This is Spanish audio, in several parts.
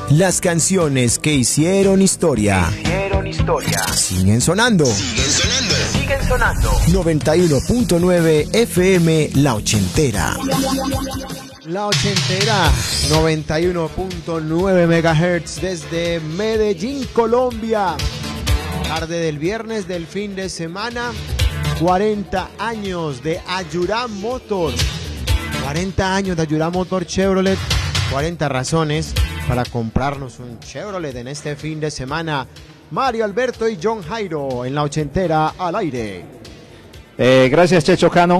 Las canciones que hicieron historia. Siguen sonando. 91.9 FM La Ochentera. La Ochentera, 91.9 MHz desde Medellín, Colombia. Tarde del viernes del fin de semana, 40 años de Ayurá Motor. 40 años de Ayurá Motor Chevrolet, 40 razones para comprarnos un Chevrolet en este fin de semana. Mario Alberto y John Jairo en La Ochentera al aire. Gracias, Checho Cano.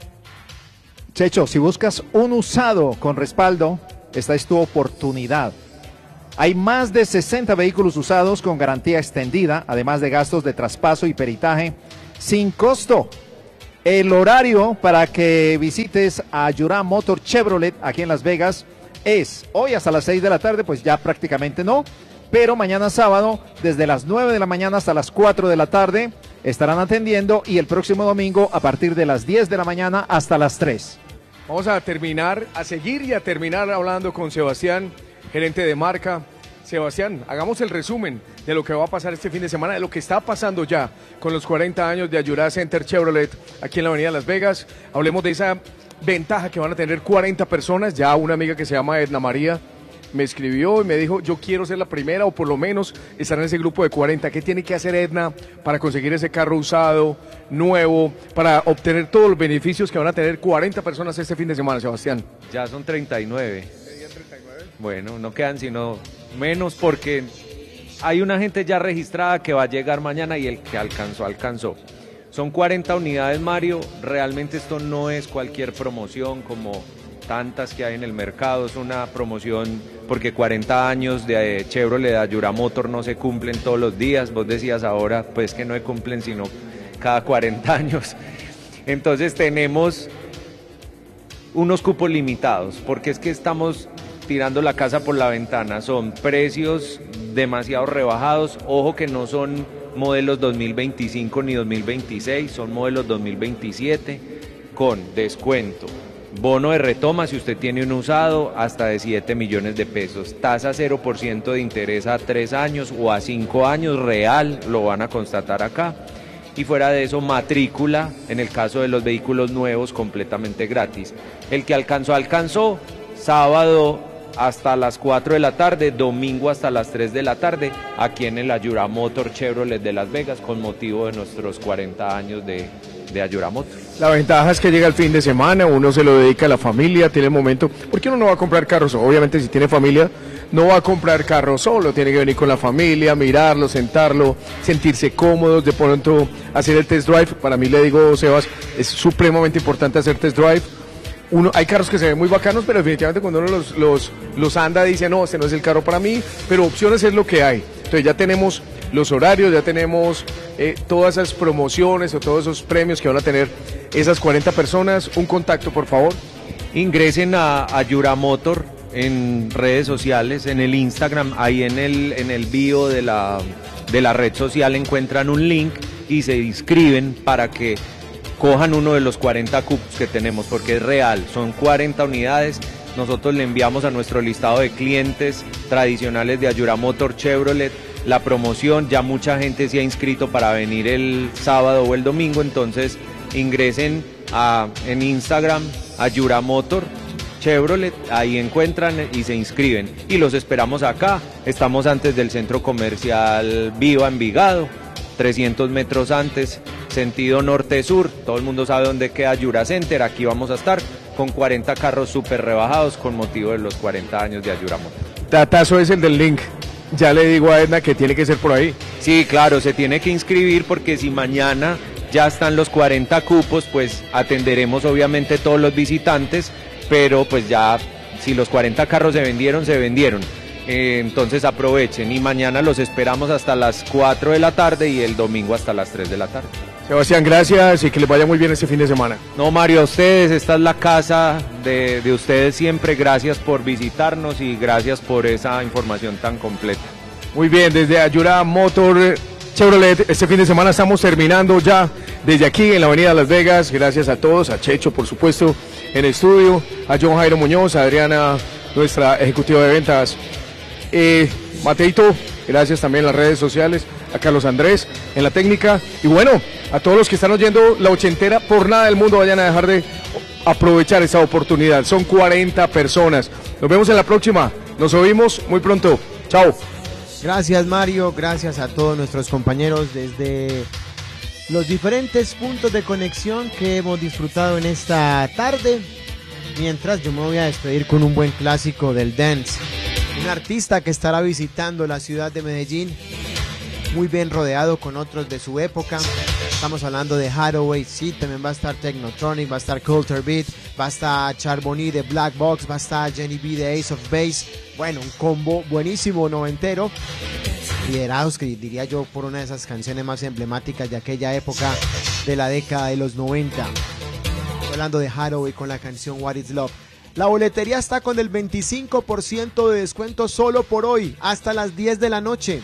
Checho, si buscas un usado con respaldo, esta es tu oportunidad. Hay más de 60 vehículos usados con garantía extendida, además de gastos de traspaso y peritaje sin costo. El horario para que visites a Ayurá Motor Chevrolet aquí en Las Vegas es hoy hasta las 6 de la tarde, pues ya prácticamente no, pero mañana sábado desde las 9 de la mañana hasta las 4 de la tarde estarán atendiendo, y el próximo domingo a partir de las 10 de la mañana hasta las 3. Vamos a seguir y a terminar hablando con Sebastián, gerente de marca. Sebastián, hagamos el resumen de lo que va a pasar este fin de semana, de lo que está pasando ya con los 40 años de Ayurá Center Chevrolet aquí en la avenida Las Vegas. Hablemos de esa ventaja que van a tener 40 personas. Ya una amiga que se llama Edna María me escribió y me dijo, yo quiero ser la primera o por lo menos estar en ese grupo de 40. ¿Qué tiene que hacer Edna para conseguir ese carro usado, nuevo, para obtener todos los beneficios que van a tener 40 personas este fin de semana, Sebastián? Ya son 39. ¿Serían 39? Bueno, no quedan sino menos porque hay una gente ya registrada que va a llegar mañana y el que alcanzó. Son 40 unidades, Mario. Realmente esto no es cualquier promoción como tantas que hay en el mercado, es una promoción porque 40 años de Chevrolet de Ayurá Motor no se cumplen todos los días. Vos decías ahora pues que no se cumplen sino cada 40 años. Entonces tenemos unos cupos limitados porque es que estamos tirando la casa por la ventana. Son precios demasiado rebajados. Ojo que no son modelos 2025 ni 2026, son modelos 2027 con descuento. Bono de retoma si usted tiene un usado hasta de 7 millones de pesos. Tasa 0% de interés a 3 años o a 5 años real, lo van a constatar acá. Y fuera de eso, matrícula, en el caso de los vehículos nuevos, completamente gratis. El que alcanzó, sábado hasta las 4 de la tarde, domingo hasta las 3 de la tarde, aquí en el Ayurá Motor Chevrolet de Las Vegas, con motivo de nuestros 40 años de Ayurá Motor. La ventaja es que llega el fin de semana, uno se lo dedica a la familia, tiene el momento, porque uno no va a comprar carros, obviamente si tiene familia, no va a comprar carro solo, tiene que venir con la familia, mirarlo, sentarlo, sentirse cómodos, de pronto hacer el test drive. Para mí, le digo, Sebas, es supremamente importante hacer test drive. Hay carros que se ven muy bacanos, pero definitivamente cuando uno los anda dice, no, este no es el carro para mí, pero opciones es lo que hay. Entonces ya tenemos los horarios, ya tenemos todas esas promociones o todos esos premios que van a tener esas 40 personas. Un contacto, por favor. Ingresen a Ayurá Motor en redes sociales, en el Instagram, ahí en el bio de la red social encuentran un link y se inscriben para que cojan uno de los 40 cupos que tenemos, porque es real, son 40 unidades. Nosotros le enviamos a nuestro listado de clientes tradicionales de Ayurá Motor Chevrolet la promoción. Ya mucha gente se ha inscrito para venir el sábado o el domingo, entonces ingresen en Instagram Ayurá Motor Chevrolet, ahí encuentran y se inscriben y los esperamos acá. Estamos antes del centro comercial Viva Envigado, 300 metros antes, sentido norte-sur. Todo el mundo sabe dónde queda Ayurá Center. Aquí vamos a estar con 40 carros súper rebajados con motivo de los 40 años de Ayurá Motor. Datazo es el del link. Ya le digo a Edna que tiene que ser por ahí. Sí, claro, se tiene que inscribir porque si mañana ya están los 40 cupos, pues atenderemos obviamente todos los visitantes, pero pues ya si los 40 carros se vendieron, se vendieron. Entonces aprovechen y mañana los esperamos hasta las 4 de la tarde y el domingo hasta las 3 de la tarde. Sebastián, gracias y que les vaya muy bien este fin de semana. No, Mario, a ustedes, esta es la casa de ustedes siempre. Gracias por visitarnos y gracias por esa información tan completa. Muy bien, desde Ayurá Motor Chevrolet, este fin de semana estamos terminando ya desde aquí en la avenida Las Vegas. Gracias a todos, a Checho, por supuesto, en el estudio, a John Jairo Muñoz, a Adriana, nuestra ejecutiva de ventas, Mateito, gracias también en las redes sociales, a Carlos Andrés en la técnica, y bueno, a todos los que están oyendo La Ochentera, por nada del mundo vayan a dejar de aprovechar esa oportunidad. Son 40 personas. Nos vemos en la próxima. Nos oímos muy pronto. Chao. Gracias, Mario. Gracias a todos nuestros compañeros desde los diferentes puntos de conexión que hemos disfrutado en esta tarde. Mientras yo me voy a despedir con un buen clásico del dance. Un artista que estará visitando la ciudad de Medellín, muy bien rodeado con otros de su época. Estamos hablando de Hathaway, sí, también va a estar Technotronic, va a estar Culture Beat, va a estar Charbonny de Black Box, va a estar Jenny B de Ace of Base. Bueno, un combo buenísimo noventero, liderados, que diría yo, por una de esas canciones más emblemáticas de aquella época de la década de los 90. Estoy hablando de Hathaway con la canción What Is Love. La boletería está con el 25% de descuento solo por hoy, hasta las 10 de la noche.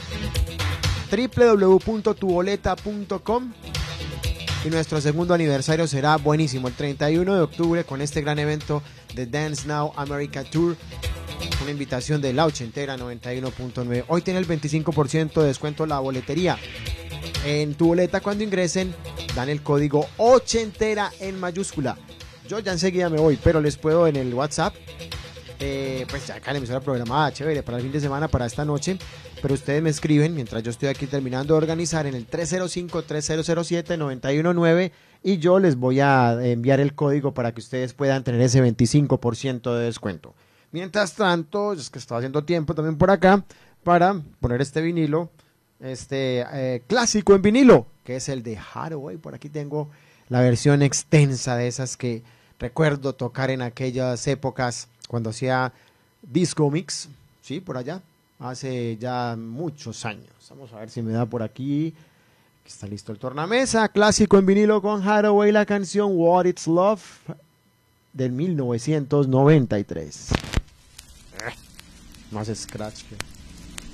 www.tuboleta.com. Y nuestro segundo aniversario será buenísimo, el 31 de octubre, con este gran evento de Dance Now America Tour. Una invitación de La Ochentera 91.9. Hoy tiene el 25% de descuento la boletería. En Tu Boleta, cuando ingresen, dan el código Ochentera en mayúscula. Yo ya enseguida me voy, pero les puedo en el WhatsApp, pues ya acá la emisora programada, chévere, para el fin de semana, para esta noche. Pero ustedes me escriben mientras yo estoy aquí terminando de organizar en el 305-3007-919 y yo les voy a enviar el código para que ustedes puedan tener ese 25% de descuento. Mientras tanto, es que estaba haciendo tiempo también por acá para poner este vinilo, clásico en vinilo, que es el de Hathaway. Por aquí tengo la versión extensa de esas que recuerdo tocar en aquellas épocas cuando hacía disco mix, sí, por allá, hace ya muchos años. Vamos a ver si me da por aquí. Está listo el tornamesa, clásico en vinilo con Hathaway, la canción What It's Love del 1993. Más scratch que...